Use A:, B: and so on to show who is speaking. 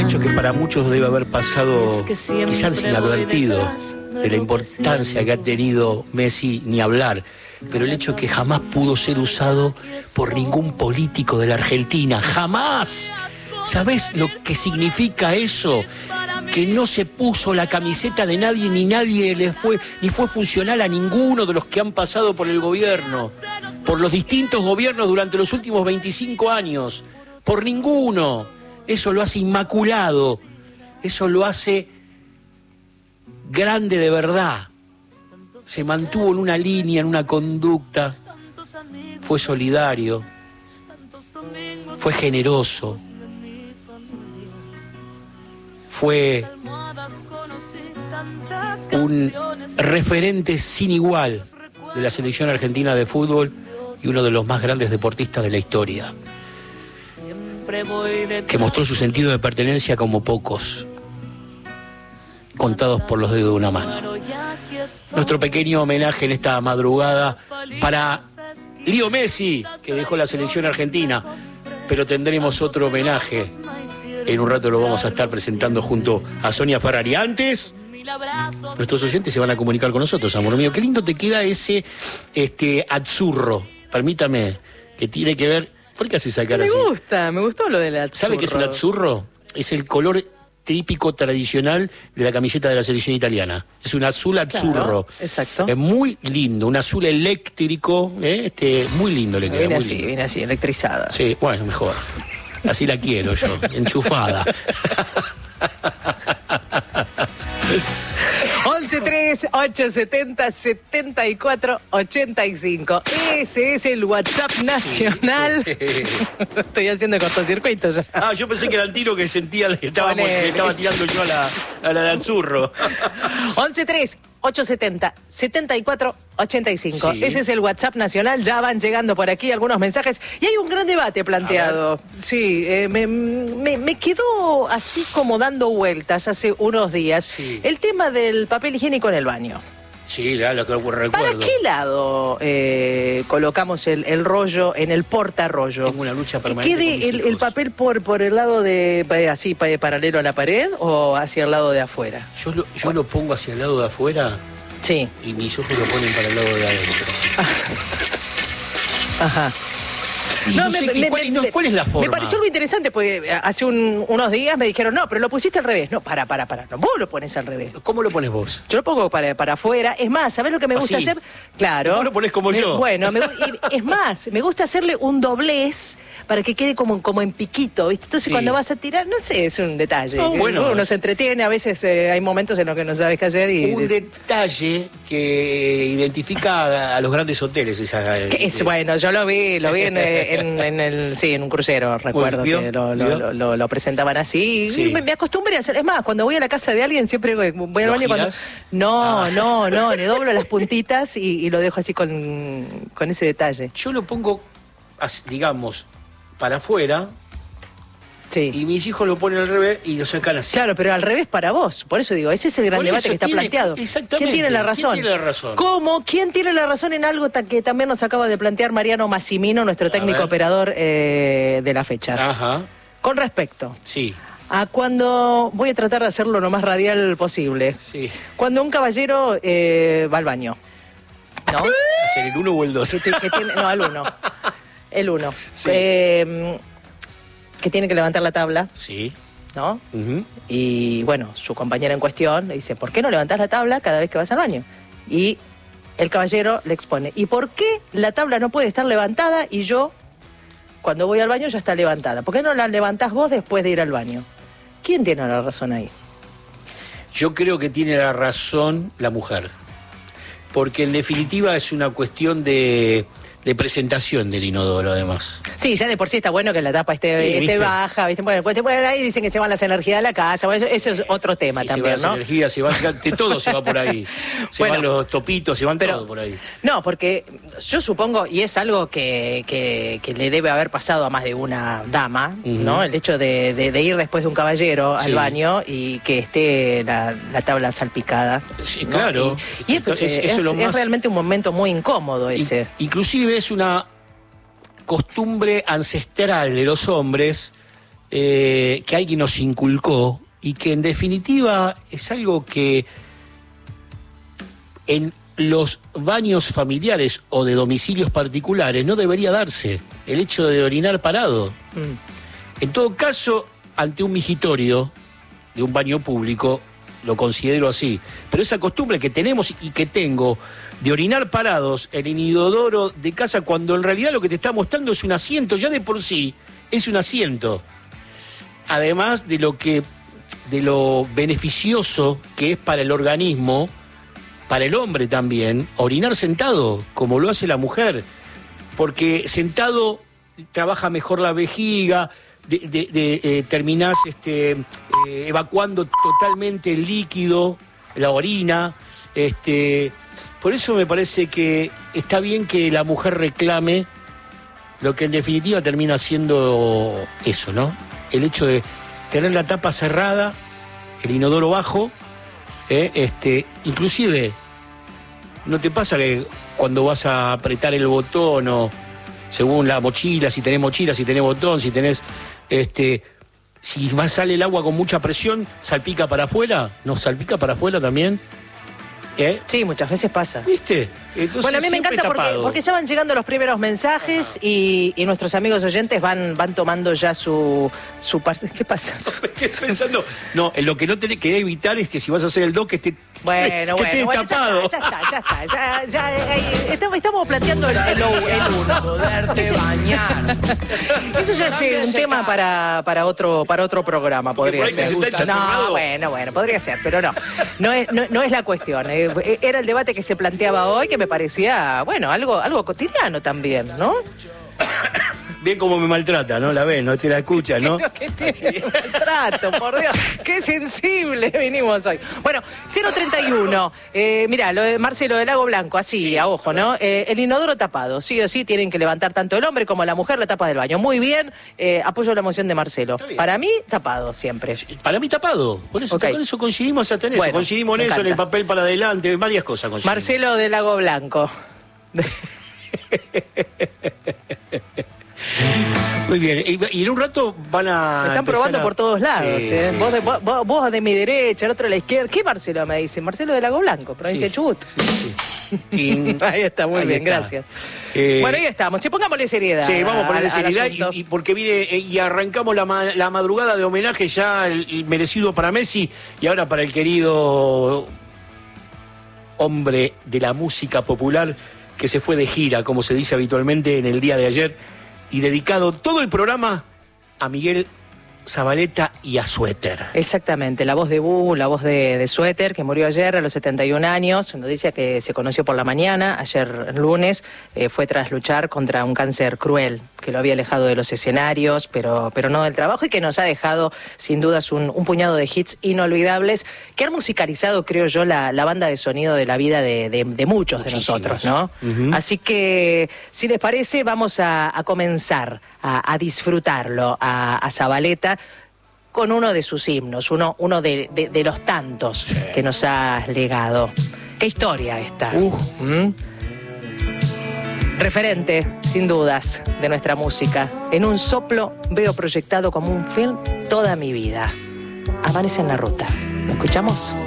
A: hecho que para muchos debe haber pasado quizás inadvertido de la importancia que ha tenido Messi, ni hablar, pero el hecho que jamás pudo ser usado por ningún político de la Argentina, jamás. ¿Sabés lo que significa eso? Que no se puso la camiseta de nadie, ni nadie ni fue funcional a ninguno de los que han pasado por el gobierno, por los distintos gobiernos durante los últimos 25 años, por ninguno. Eso lo hace inmaculado, eso lo hace grande de verdad. Se mantuvo en una línea, en una conducta, fue solidario, fue generoso, fue un referente sin igual de la selección argentina de fútbol y uno de los más grandes deportistas de la historia, que mostró su sentido de pertenencia como pocos, contados por los dedos de una mano. Nuestro pequeño homenaje en esta madrugada para Leo Messi, que dejó la selección argentina, pero tendremos otro homenaje. En un rato lo vamos a estar presentando junto a Sonia Ferrari. Antes, nuestros oyentes se van a comunicar con nosotros, amor mío. Qué lindo te queda ese azzurro, permítame, que tiene que ver... ¿Por qué haces esa cara así?
B: Me gustó lo del azzurro.
A: ¿Sabe qué es un azzurro? Es el color típico tradicional de la camiseta de la selección italiana. Es un azul azzurro.
B: Claro, exacto.
A: Es muy lindo, un azul eléctrico, muy lindo le queda.
B: Viene así, electrizada.
A: Sí, bueno, mejor. Así la quiero yo, enchufada.
B: 11-3-870-74-85. Ese es el WhatsApp nacional. Sí. Estoy haciendo cortocircuito ya.
A: Yo pensé que era el tiro que sentía, que estaba tirando yo a la de Azurro.
B: 11-3-870-74-85. Sí. Ese es el WhatsApp nacional. Ya van llegando por aquí algunos mensajes. Y hay un gran debate planteado. Sí, me quedó así como dando vueltas hace unos días. Sí. El tema del papel higiénico en el baño.
A: Sí, lo que recuerdo.
B: ¿Para qué lado colocamos el rollo en el portarrollo?
A: Tengo una lucha permanente.
B: ¿Quede el papel por el lado así paralelo a la pared o hacia el lado de afuera?
A: Yo lo pongo hacia el lado de afuera.
B: Sí.
A: Y mis ojos lo ponen para el lado de adentro.
B: Ajá.
A: ¿Cuál es la forma?
B: Me pareció muy interesante porque hace unos días me dijeron, no, pero lo pusiste al revés. No, para. No, vos lo pones al revés.
A: ¿Cómo lo pones vos?
B: Yo lo pongo para afuera. Es más, ¿sabés lo que me gusta hacer? Claro.
A: Vos lo ponés como yo.
B: Bueno, es más, me gusta hacerle un doblez para que quede como en piquito, ¿viste? Entonces cuando vas a tirar, no sé, es un detalle. Uno se entretiene, a veces hay momentos en los que no sabes qué hacer.
A: Un detalle que identifica a los grandes hoteles.
B: Bueno, yo lo vi en un crucero, recuerdo que lo presentaban así. Sí. Me acostumbré a hacer. Es más, cuando voy a la casa de alguien siempre voy al baño cuando... No, le doblo las puntitas y lo dejo así con ese detalle.
A: Yo lo pongo, digamos, para afuera.
B: Sí.
A: Y mis hijos lo ponen al revés y lo sacan así.
B: Claro, pero al revés para vos. Por eso digo, ese es el gran debate que está planteado.
A: Exactamente.
B: ¿Quién tiene la razón?
A: ¿Quién tiene la razón?
B: ¿Cómo? ¿Quién tiene la razón en algo que también nos acaba de plantear Mariano Massimino, nuestro técnico operador de la fecha?
A: Ajá.
B: Con respecto.
A: Sí.
B: A cuando... Voy a tratar de hacerlo lo más radial posible.
A: Sí.
B: Cuando un caballero va al baño, ¿no?
A: ¿Hacer el 1 o el 2?
B: No, el 1. El 1.
A: Sí.
B: Que tiene que levantar la tabla.
A: Sí.
B: ¿No?
A: Uh-huh.
B: Y bueno, su compañera en cuestión le dice, ¿por qué no levantás la tabla cada vez que vas al baño? Y el caballero le expone, ¿y por qué la tabla no puede estar levantada y yo, cuando voy al baño, ya está levantada? ¿Por qué no la levantás vos después de ir al baño? ¿Quién tiene la razón ahí?
A: Yo creo que tiene la razón la mujer, porque en definitiva es una cuestión de presentación del inodoro, además.
B: Sí, ya de por sí está bueno que la tapa esté baja, ¿viste? Bueno, ahí dicen que se van las energías de la casa, bueno, eso es otro tema también, ¿no?
A: Se van las energías, todo se va por ahí. Se van los topitos, se van todo por ahí.
B: No, porque yo supongo, y es algo que le debe haber pasado a más de una dama, ¿no? El hecho de ir después de un caballero al baño y que esté la tabla salpicada. Sí, ¿no?
A: Claro.
B: Y es realmente un momento muy incómodo ese.
A: Inclusive es una costumbre ancestral de los hombres que alguien nos inculcó y que en definitiva es algo que en los baños familiares o de domicilios particulares no debería darse, el hecho de orinar parado. En todo caso, ante un migitorio de un baño público, lo considero así. Pero esa costumbre que tenemos y que tengo de orinar parados en el inodoro de casa, cuando en realidad lo que te está mostrando es un asiento, ya de por sí es un asiento. Además de lo beneficioso que es para el organismo, para el hombre también, orinar sentado, como lo hace la mujer, porque sentado trabaja mejor la vejiga, terminás evacuando totalmente el líquido, la orina. Por eso me parece que está bien que la mujer reclame lo que en definitiva termina siendo eso, ¿no? El hecho de tener la tapa cerrada, el inodoro bajo, inclusive, ¿no te pasa que cuando vas a apretar el botón o según la mochila, si tenés botón, si tenés, si sale el agua con mucha presión, salpica para afuera? ¿No salpica para afuera también?
B: Sí, muchas veces pasa.
A: ¿Viste? Entonces,
B: bueno, a mí me encanta porque ya van llegando los primeros mensajes y nuestros amigos oyentes van tomando ya su parte. ¿Qué pasa?
A: Estoy pensando, no, lo que no tenés que evitar es que si vas a hacer el doc que esté tapado.
B: Ya está. Estamos planteando el uno.
C: Poderte bañar.
B: Eso ya es un tema para otro programa, podría ser. No, bueno, podría ser, pero no. No es la cuestión. Era el debate que se planteaba hoy, que me parecía, bueno, algo cotidiano también, ¿no?
A: Bien como me maltrata, ¿no? La ves, no te la escucha, ¿no?
B: ¿Qué te maltrato, por Dios? Qué sensible vinimos hoy. Bueno, 031. Mirá, lo de Marcelo del Lago Blanco, así, a ojo, ¿no? El inodoro tapado. Sí o sí tienen que levantar tanto el hombre como la mujer la tapa del baño. Muy bien, apoyo la moción de Marcelo. Para mí, tapado siempre.
A: Para mí, tapado. Por eso, con eso coincidimos hasta en eso. Coincidimos en eso, en el papel para adelante, varias cosas coincidimos.
B: Marcelo del Lago Blanco.
A: Muy bien, y en un rato van a...
B: Me están probando por todos lados, sí, vos de mi derecha, el otro de la izquierda. ¿Qué Marcelo me dice? Marcelo de Lago Blanco, provincia de Chubut. Sí. Ahí está, muy bien, gracias. Bueno, ahí estamos, pongámosle seriedad.
A: Sí, vamos a ponerle seriedad y porque viene y arrancamos la madrugada de homenaje ya el merecido para Messi y ahora para el querido hombre de la música popular que se fue de gira, como se dice habitualmente, en el día de ayer, y dedicado todo el programa a Miguel Zavaleta y a Suéter.
B: Exactamente, la voz de Bu, la voz de Suéter, que murió ayer a los 71 años, noticia que se conoció por la mañana, ayer lunes, fue tras luchar contra un cáncer cruel, que lo había alejado de los escenarios, pero no del trabajo, y que nos ha dejado, sin dudas, un puñado de hits inolvidables, que han musicalizado, creo yo, la banda de sonido de la vida de muchos de nosotros, ¿no? Uh-huh. Así que, si les parece, vamos a comenzar a disfrutarlo, a Zavaleta, con uno de sus himnos, uno de los tantos que nos ha legado. ¿Qué historia esta? Referente, sin dudas, de nuestra música. En un soplo veo proyectado como un film toda mi vida. Amanece en la ruta. ¿Lo escuchamos?